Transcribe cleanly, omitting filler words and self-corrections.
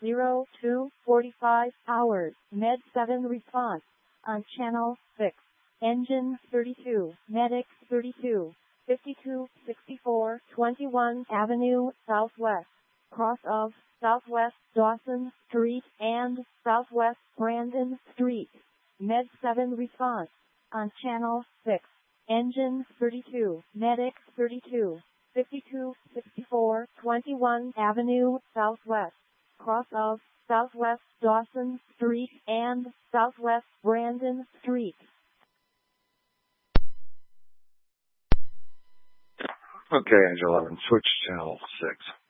02:45 hours. Med 7 response on channel 6. Engine 32, Medic 32, 5264 21 Avenue Southwest, cross of Southwest Dawson Street and Southwest Brandon Street. Med 7 response on channel 6. Engine 32, Medic 32, 5264 21 Avenue Southwest, cross of Southwest Dawson Street and Southwest Brandon Street. Okay, Angel 11, switch channel 6.